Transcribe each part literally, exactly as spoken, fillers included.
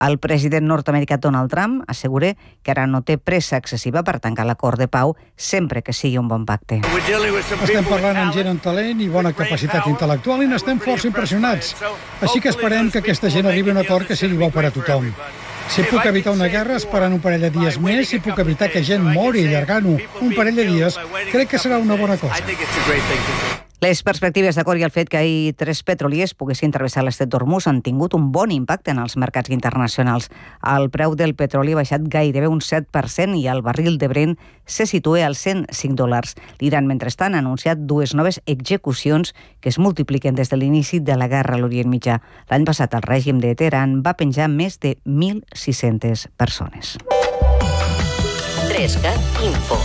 El president nord-americà Donald Trump assegura que ara no té pressa excessiva per tancar l'acord de pau sempre que sigui un bon pacte. Estem parlant amb gent amb talent i bona capacitat intel·lectual i n'estem força impressionats. Així que esperem que aquesta gent arribi a un acord que sigui bo per a tothom. Si puc evitar una guerra esperant un parell de dies més, si puc evitar que gent mori allargant-ho un parell de dies, crec que serà una bona cosa. Les perspectives d'acord i el fet que ahir tres petroliers poguessin travessar l'estret d'Hormuz han tingut un bon impacte en els mercats internacionals. El preu del petroli ha baixat gairebé un set per cent i el barril de Brent se situa als cent cinc dòlars. L'Iran, mentrestant, ha anunciat dues noves execucions que es multipliquen des de l'inici de la guerra a l'Orient Mitjà. L'any passat el règim de Teheran va penjar més de mil sis-centes persones. trescat Info.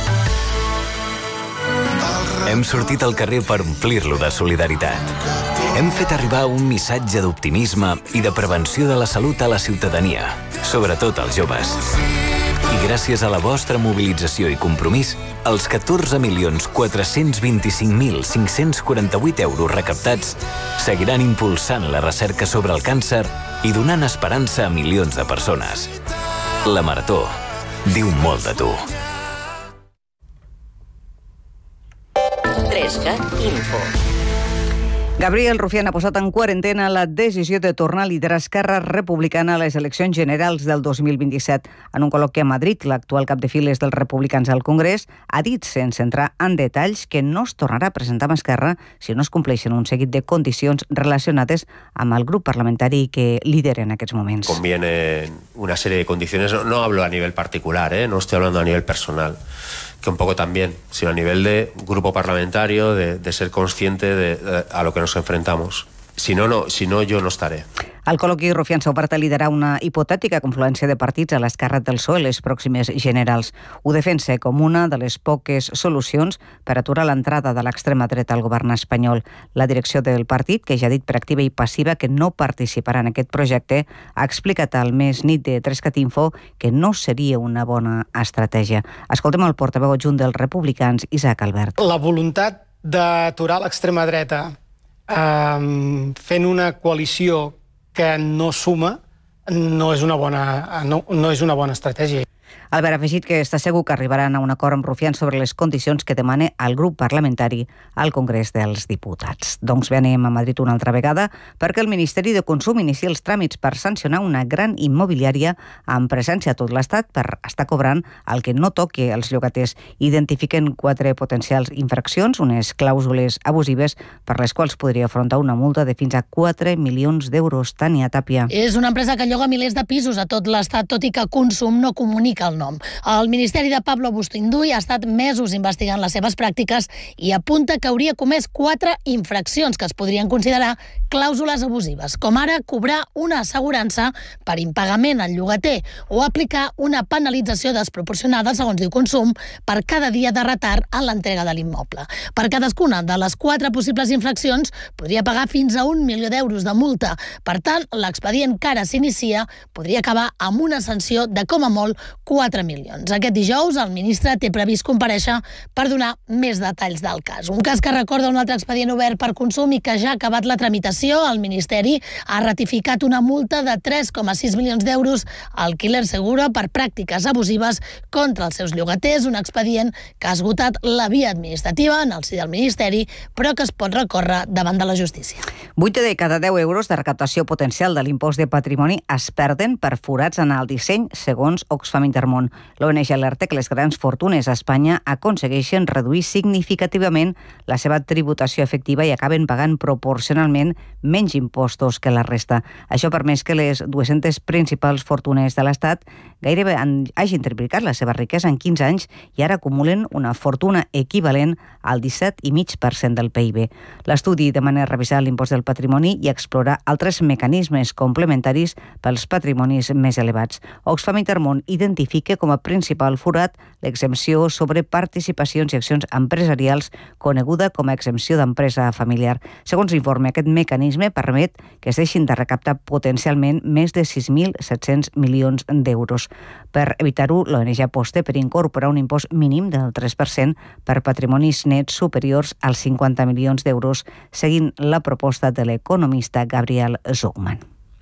Hem sortit al carrer per omplir-lo de solidaritat. Hem fet arribar un missatge d'optimisme i de prevenció de la salut a la ciutadania, sobretot als joves. I gràcies a la vostra mobilització i compromís, els catorze milions quatre-cents vint-i-cinc mil cinc-cents quaranta-vuit euros recaptats seguiran impulsant la recerca sobre el càncer i donant esperança a milions de persones. La Marató diu molt de tu. trescat Info. Gabriel Rufián ha posat en quarantena la decisió de tornar a liderar Esquerra Republicana a les eleccions generals del dos mil vint-i-set. En un col·loqui a Madrid, l'actual cap de files dels republicans al Congrés ha dit, sense entrar en detalls, que no es tornarà a presentar amb Esquerra si no es compleixen un seguit de condicions relacionades amb el grup parlamentari que lidera en aquests moments. Conviene una serie de condiciones, no, no hablo a nivel particular, ¿eh? No estoy hablando a nivel personal, que un poco también, sino a nivel de grupo parlamentario, de, de ser consciente de, de a lo que nos enfrentamos. Si no, no, si no, yo no estaré. Al col·loqui, Rufián s'ofereix a liderar una hipotètica confluència de partits a l'esquerra del P S O E les pròximes generals. Ho defensa com una de les poques solucions per aturar l'entrada de l'extrema dreta al govern espanyol. La direcció del partit, que ja ha dit per activa i passiva que no participarà en aquest projecte, ha explicat al Més Nit de trescat Info que no seria una bona estratègia. Escoltem el portaveu adjunt dels republicans, Isaac Albert. La voluntat d'aturar l'extrema dreta eh, fent una coalició que no suma no és una bona, no, no és una bona estratègia. Albert ha afegit que està segur que arribaran a un acord amb Rufián sobre les condicions que demana el grup parlamentari al Congrés dels Diputats. Doncs bé, anem a Madrid una altra vegada perquè el Ministeri de Consum inicia els tràmits per sancionar una gran immobiliària amb presència a tot l'Estat per estar cobrant el que no toqui els llogaters. Identifiquen quatre potencials infraccions, unes clàusules abusives per les quals podria afrontar una multa de fins a quatre milions d'euros. Tània Tàpia. És una empresa que lloga milers de pisos a tot l'Estat, tot i que Consum no comunica el nom. El Ministeri de Pablo Bustinduy ha estat mesos investigant les seves pràctiques i apunta que hauria comès quatre infraccions que es podrien considerar clàusules abusives, com ara cobrar una assegurança per impagament al llogater o aplicar una penalització desproporcionada, segons diu Consum, per cada dia de retard en l'entrega de l'immoble. Per cadascuna de les quatre possibles infraccions podria pagar fins a un milió d'euros de multa. Per tant, l'expedient que ara s'inicia podria acabar amb una sanció de com a molt quatre milions. Aquest dijous el ministre té previst comparèixer per donar més detalls del cas. Un cas que recorda un altre expedient obert per Consum i que ja ha acabat la tramitació. El Ministeri ha ratificat una multa de tres coma sis milions d'euros al Killer Seguro per pràctiques abusives contra els seus llogaters, un expedient que ha esgotat la via administrativa en el si del Ministeri, però que es pot recórrer davant de la justícia. vuit de cada deu euros de recaptació potencial de l'impost de patrimoni es perden per forats en el disseny, segons Oxfam Intermón. L'O N G alerta que les grans fortunes a Espanya aconsegueixen reduir significativament la seva tributació efectiva i acaben pagant proporcionalment menys impostos que la resta. Això ha permès que les dues-centes principals fortunes de l'Estat gairebé hagin triplicat la seva riquesa en quinze anys i ara acumulen una fortuna equivalent al disset coma cinc per cent del P I B. L'estudi demana revisar l'impost del patrimoni i explorar altres mecanismes complementaris pels patrimonis més elevats. Oxfam Intermón identifica com a principal forat l'exempció sobre participacions i accions empresarials coneguda com a exempció d'empresa familiar. Segons l'informe, aquest mecanisme permet que es deixin de recaptar potencialment més de sis mil set-cents milions d'euros. Per evitar-ho, l'O N G aposta per incorporar un impost mínim del tres per cent per patrimonis nets superiors als cinquanta milions d'euros, seguint la proposta de l'economista Gabriel Zucman.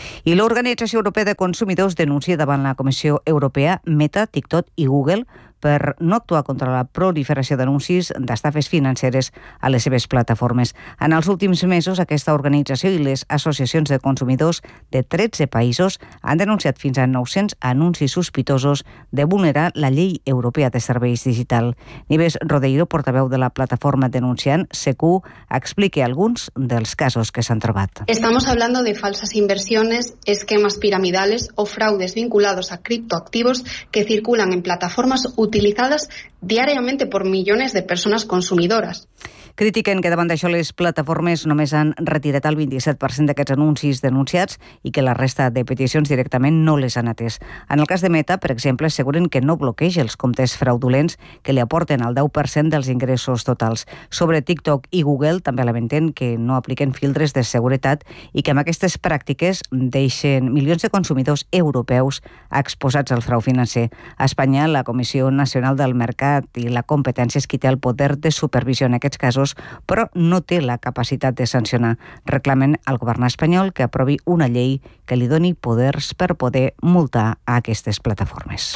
I l'Organització Europea de Consumidors denuncia davant la Comissió Europea Meta, TikTok i Google per no actuar contra la proliferació d'anuncis d'estafes financeres a les seves plataformes. En els últims mesos, aquesta organització i les associacions de consumidors de tretze països han denunciat fins a nou-cents anuncis sospitosos de vulnerar la llei europea de serveis digital. Nieves Rodeiro, portaveu de la plataforma denunciant C Q, explica alguns dels casos que s'han trobat. Estamos hablando de falsas inversiones, esquemas piramidales o fraudes vinculados a criptoactivos que circulan en plataformas utilizadas diariamente por millones de personas consumidoras. Critiquen que davant d'això les plataformes només han retirat el vint-i-set per cent d'aquests anuncis denunciats i que la resta de peticions directament no les han atès. En el cas de Meta, per exemple, asseguren que no bloqueja els comptes fraudulents que li aporten el deu per cent dels ingressos totals. Sobre TikTok i Google també lamenten que no apliquen filtres de seguretat i que amb aquestes pràctiques deixen milions de consumidors europeus exposats al frau financer. A Espanya, la Comissió Nacional del Mercat i la Competència és qui té el poder de supervisió en aquests casos, però no té la capacitat de sancionar. Reclamen al govern espanyol que aprovi una llei que li doni poders per poder multar a aquestes plataformes.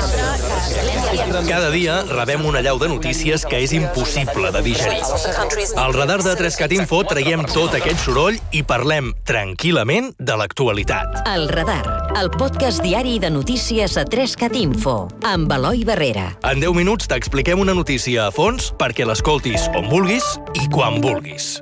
Cada dia rebem una allau de notícies que és impossible de digerir. Al radar de Trescat Info traiem tot aquest soroll i parlem tranquil·lament de l'actualitat. El Radar, el podcast diari de notícies a Trescat Info, amb Eloi Barrera. En deu minuts t'expliquem una notícia a fons perquè l'escoltis on vulguis i quan vulguis.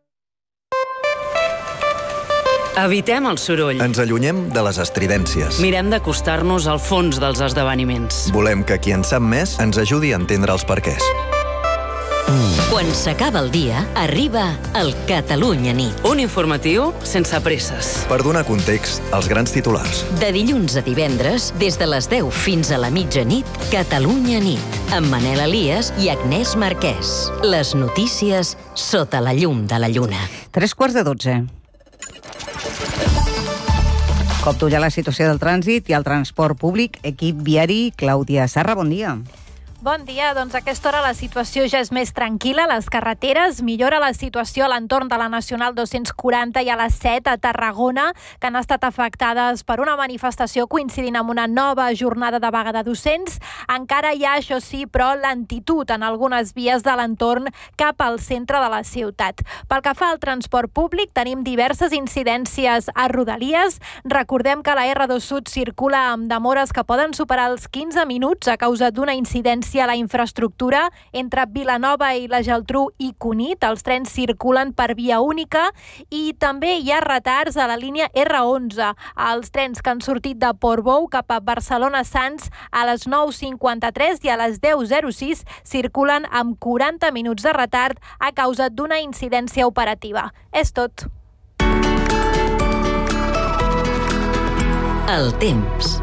Evitem el soroll. Ens allunyem de les estridències. Mirem d'acostar-nos al fons dels esdeveniments. Volem que qui en sap més ens ajudi a entendre els perquès. Quan s'acaba el dia, arriba el Catalunya Nit. Un informatiu sense presses. Per donar context als grans titulars. De dilluns a divendres, des de les deu fins a la mitjanit, Catalunya Nit, amb Manel Elias i Agnès Marquès. Les notícies sota la llum de la lluna. Tres quarts de dotze. Cop d'ull a la situació del trànsit i el transport públic, equip viari, Clàudia Sarra, bon dia. Bon dia, doncs a aquesta hora la situació ja és més tranquil·la a les carreteres, millora la situació a l'entorn de la Nacional dos-cents quaranta i a la set a Tarragona, que han estat afectades per una manifestació coincidint amb una nova jornada de vaga de docents. Encara hi ha, això sí, però lentitud en algunes vies de l'entorn cap al centre de la ciutat. Pel que fa al transport públic, tenim diverses incidències a Rodalies. Recordem que la erre dos Sud circula amb demores que poden superar els quinze minuts a causa d'una incidència a la infraestructura entre Vilanova i la Geltrú i Cunit. Els trens circulen per via única i també hi ha retards a la línia erre onze. Els trens que han sortit de Portbou cap a Barcelona-Sants a les nou cinquanta-tres i a les deu zero sis circulen amb quaranta minuts de retard a causa d'una incidència operativa. És tot. El temps.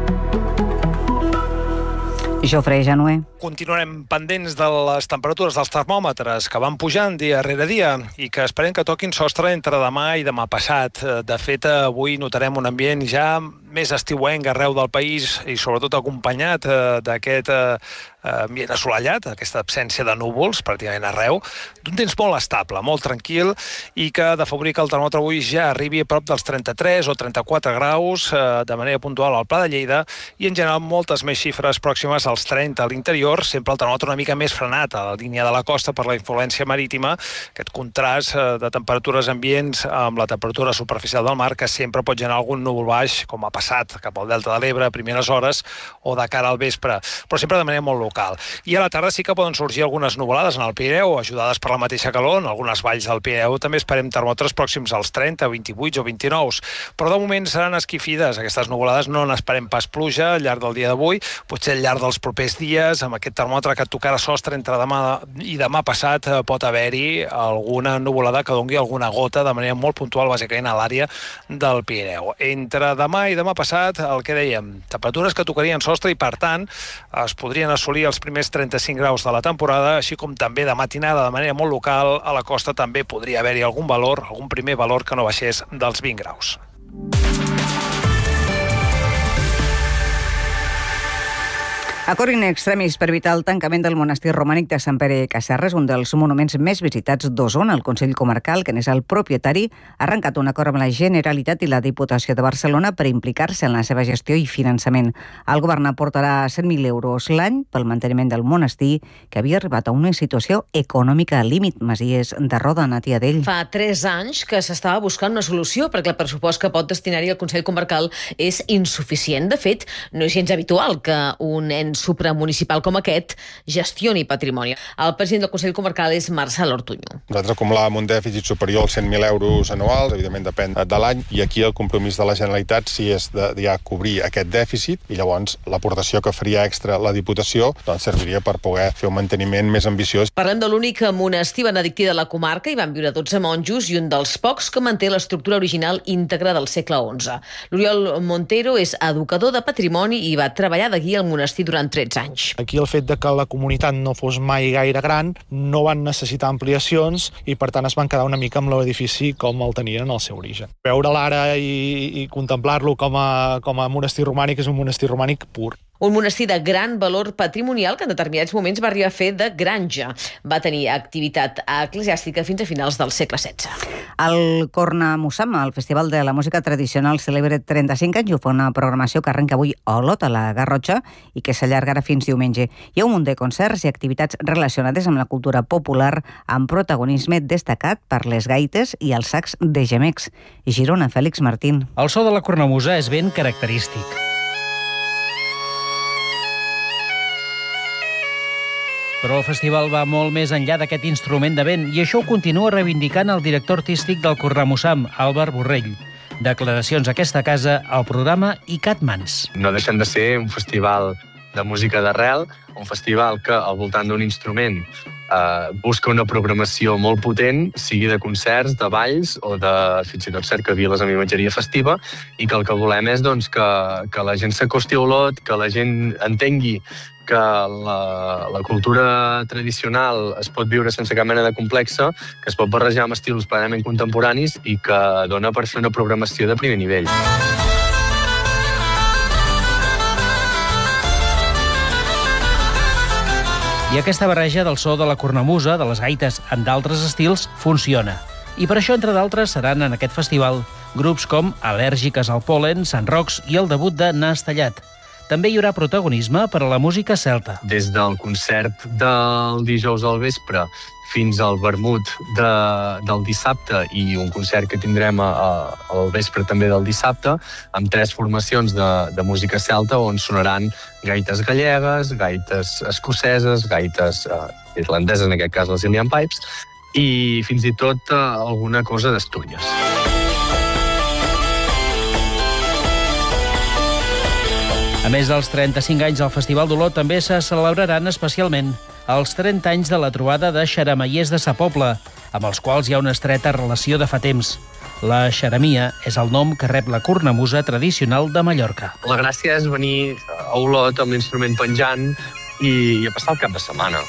Jofre Janué. Continuarem pendents de les temperatures dels termòmetres que van pujant dia rere dia i que esperem que toquin sostre entre demà i demà passat. De fet, avui notarem un ambient ja més estiuenc arreu del país i sobretot acompanyat d'aquest ambient assolellat, aquesta absència de núvols pràcticament arreu, d'un temps molt estable, molt tranquil i que ha d'afavorir que el termòmetre avui ja arribi a prop dels trenta-tres o trenta-quatre graus de manera puntual al Pla de Lleida i en general moltes més xifres pròximes als trenta a l'interior, sempre el termòmetre una mica més frenat a la línia de la costa per la influència marítima, aquest contrast de temperatures ambients amb la temperatura superficial del mar que sempre pot generar algun núvol baix, com ha passat cap al Delta de l'Ebre a primeres hores o de cara al vespre, però sempre de manera molt local. I a la tarda sí que poden sorgir algunes nuvolades en el Pirineu, ajudades per la mateixa calor. En algunes valls del Pirineu també esperem termòmetres pròxims als trenta, vint-i-vuit o vint-i-nou, però de moment seran esquifides aquestes nuvolades, no n'esperem pas pluja al llarg del dia d'avui, potser al llarg dels propers dies, amb aquest termòmetre que tocarà sostre entre demà i demà passat pot haver-hi alguna nuvolada que doni alguna gota de manera molt puntual, bàsicament a l'àrea del Pirineu. Entre demà i demà passat, el que dèiem, temperatures que tocarien sostre i, per tant, es podrien assolir els primers trenta-cinc graus de la temporada, així com també de matinada de manera molt local, a la costa també podria haver-hi algun valor, algun primer valor que no baixés dels vint graus. Acord in extremis per evitar el tancament del monestir romànic de Sant Pere Casserres, un dels monuments més visitats d'Osona. El Consell Comarcal, que n'és el propietari, ha arrencat un acord amb la Generalitat i la Diputació de Barcelona per implicar-se en la seva gestió i finançament. El govern aportarà cent mil euros l'any pel manteniment del monestir, que havia arribat a una situació econòmica al límit. Masies de Roda, Natia Dell. Fa tres anys que s'estava buscant una solució perquè el pressupost que pot destinar-hi el Consell Comarcal és insuficient. De fet, no és gens habitual que un ens supramunicipal com aquest gestioni patrimoni. El president del Consell Comarcal és Marçal Ortuño. Nosaltres acumulàvem un dèficit superior als cent mil euros anuals, evidentment depèn de l'any, i aquí el compromís de la Generalitat sí és de ja cobrir aquest dèficit, i llavors l'aportació que faria extra la Diputació doncs serviria per poder fer un manteniment més ambiciós. Parlem de l'únic monestir benedictí de la comarca. Hi van viure dotze monjos i un dels pocs que manté l'estructura original íntegra del segle onze. L'Oriol Montero és educador de patrimoni i va treballar de guia al monestir durant tretze anys. Aquí el fet de que la comunitat no fos mai gaire gran, no van necessitar ampliacions i per tant es van quedar una mica amb l'edifici com el tenien en el seu origen. Veure'l ara i, i contemplar-lo com a, com a monestir romànic és un monestir romànic pur. Un monestir de gran valor patrimonial que en determinats moments va arribar a fer de granja. Va tenir activitat eclesiàstica fins a finals del segle setze. El Cornamussam, el Festival de la Música Tradicional, celebra trenta-cinc anys i ho fa una programació que arrenca avui a Olot, a la Garrotxa, i que s'allargarà fins diumenge. Hi ha un munt de concerts i activitats relacionades amb la cultura popular, amb protagonisme destacat per les gaites i els sacs de gemecs. Girona, Fèlix Martín. El so de la cornamusa és ben característic. Però el festival va molt més enllà d'aquest instrument de vent i això ho continua reivindicant el director artístic del Cornamussam, Àlvar Borrell. Declaracions a aquesta casa al programa I C A T Mans. No deixen de ser un festival de música d'arrel, un festival que al voltant d'un instrument eh, busca una programació molt potent, sigui de concerts, de balls o de fins i tot cercaviles amb imatgeria festiva, i que el que volem és doncs, que, que la gent s'acosti a Olot, que la gent entengui que la, la cultura tradicional es pot viure sense cap mena de complexa, que es pot barrejar amb estils plenament contemporanis i que dona per fer una programació de primer nivell. I aquesta barreja del so de la cornamusa, de les gaites amb d'altres estils, funciona. I per això, entre d'altres, seran en aquest festival grups com Al·lèrgiques al pol·len, Sant Rocs i el debut de Nas Tallat. També hi haurà protagonisme per a la música celta. Des del concert del dijous al vespre fins al vermut de, del dissabte i un concert que tindrem a, a, al vespre també del dissabte, amb tres formacions de, de música celta on sonaran gaites gallegues, gaites escoceses, gaites eh, irlandeses, en aquest cas les Ilian Pipes, i fins i tot eh, alguna cosa d'Astúries. A més dels trenta-cinc anys del Festival d'Olot, també se celebraran especialment els trenta anys de la trobada de xerameiers de Sa Pobla, amb els quals hi ha una estreta relació de fa temps. La xeramia és el nom que rep la cornamusa tradicional de Mallorca. La gràcia és venir a Olot amb l'instrument penjant i, i a passar el cap de setmana.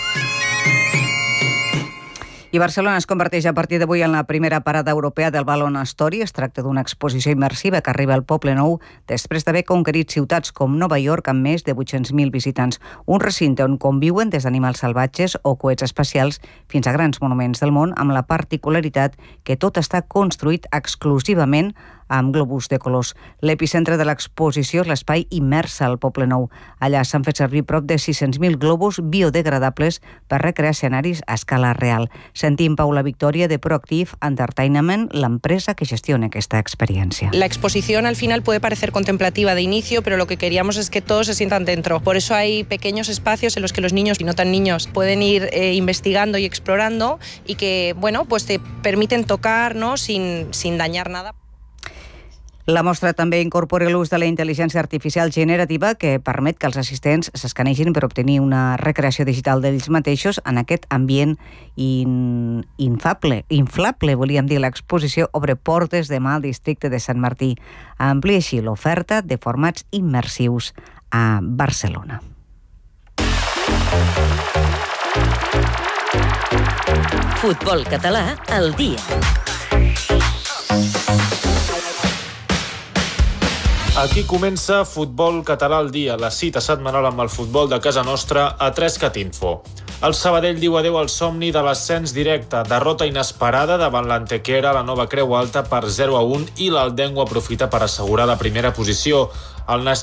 I Barcelona es converteix a partir d'avui en la primera parada europea del Ballon Story. Es tracta d'una exposició immersiva que arriba al Poble Nou després d'haver conquerit ciutats com Nova York amb més de vuit-cents mil visitants. Un recinte on conviuen des d'animals salvatges o coets espacials fins a grans monuments del món, amb la particularitat que tot està construït exclusivament amb globus de colors. L'epicentre de l'exposició és l'espai Immersa al Poble Nou. Allà s'han fet servir prop de sis-cents mil globus biodegradables per recrear escenaris a escala real. Sentim Paula Victoria de Proactive Entertainment, l'empresa que gestiona esta experiencia. La exposición al final puede parecer contemplativa de inicio, pero lo que queríamos es que todos se sientan dentro. Por eso hay pequeños espacios en los que los niños y no tan niños pueden ir eh, investigando y explorando y que, bueno, pues te permiten tocar, ¿no?, sin, sin dañar nada. La mostra també incorpora l'ús de la intel·ligència artificial generativa que permet que els assistents s'escanegin per obtenir una recreació digital d'ells mateixos en aquest ambient in, infable, inflable. Volíem dir, l'exposició obre portes demà al districte de Sant Martí. Amplia així l'oferta de formats immersius a Barcelona. Futbol català al dia. Aquí comença Futbol Català al dia, la cita setmanal amb el futbol de casa nostra a tres cat info. El Sabadell diu adeu al somni de l'ascens directe, derrota inesperada davant l'Antequera a la Nova Creu Alta per zero a un i l'Aldengo aprofita per assegurar la primera posició. El